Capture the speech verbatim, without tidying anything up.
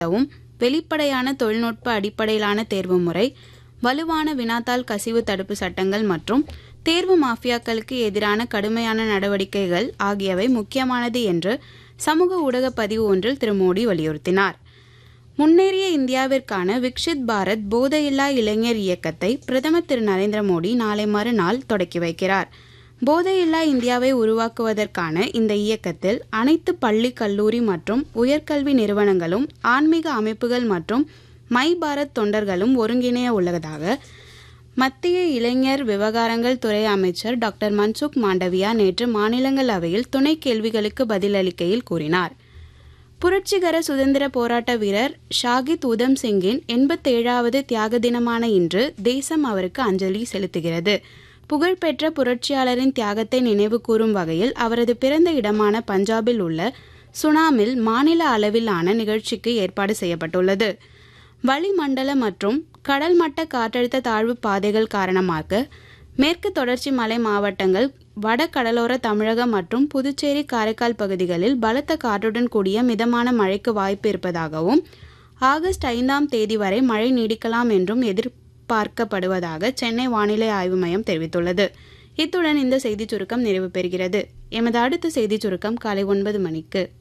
உதவும் வெளிப்படையான தொழில்நுட்ப அடிப்படையிலான தேர்வு முறை, வலுவான வினாத்தாள் கசிவு தடுப்பு சட்டங்கள் மற்றும் தேர்வு மாஃபியாக்களுக்கு எதிரான கடுமையான நடவடிக்கைகள் ஆகியவை முக்கியமானது என்று சமூக ஊடக பதிவு ஒன்றில் திரு மோடி வலியுறுத்தினார். முன்னேறிய இந்தியாவிற்கான விக்ஷித் பாரத் போதையில்லா இளைஞர் இயக்கத்தை பிரதமர் திரு நரேந்திர மோடி நாளை மறுநாள் தொடக்கி வைக்கிறார். போதையில்லா இந்தியாவை உருவாக்குவதற்கான இந்த இயக்கத்தில் அனைத்து பள்ளி, கல்லூரி மற்றும் உயர்கல்வி நிறுவனங்களும், ஆன்மீக அமைப்புகள் மற்றும் மை பாரத் தொண்டர்களும் ஒருங்கிணைய உள்ளதாக மத்திய இளைஞர் விவகாரங்கள் துறை அமைச்சர் டாக்டர் மன்சுக் மாண்டவியா நேற்று மாநிலங்களவையில் துணை கேள்விகளுக்கு பதிலளிக்கையில் கூறினார். புரட்சிகர சுதந்திர போராட்ட வீரர் ஷாகித் உதம் சிங்கின் எண்பத்தேழாவது தியாக தினமான இன்று தேசம் அவருக்கு அஞ்சலி செலுத்துகிறது. புகழ்பெற்ற புரட்சியாளரின் தியாகத்தை நினைவு கூறும் வகையில் அவரது பிறந்த இடமான பஞ்சாபில் உள்ள சுனாமில் மாநில அளவிலான நிகழ்ச்சிக்கு ஏற்பாடு செய்யப்பட்டுள்ளது. வளிமண்டல மற்றும் கடல் மட்ட காற்றழுத்த தாழ்வு பாதைகள் காரணமாக மேற்கு தொடர்ச்சி மலை மாவட்டங்கள், வட கடலோர தமிழகம் மற்றும் புதுச்சேரி, காரைக்கால் பகுதிகளில் பலத்த காற்றுடன் கூடிய மிதமான மழைக்கு வாய்ப்பு இருப்பதாகவும் ஆகஸ்ட் ஐந்தாம் தேதி வரை மழை நீடிக்கலாம் என்றும் எதிர்பார்க்கப்படுவதாக சென்னை வானிலை ஆய்வு மையம் தெரிவித்துள்ளது. இத்துடன் இந்த செய்திச் சுருக்கம் நிறைவு பெறுகிறது. எமது அடுத்த செய்திச் சுருக்கம் காலை ஒன்பது மணிக்கு.